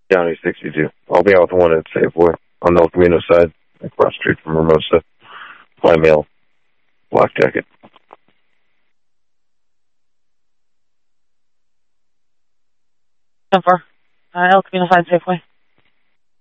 County 62. I'll be out with the one at Safeway on the El Camino side, across the street from Hermosa. My mail, black jacket. Number, El Camino side Safeway.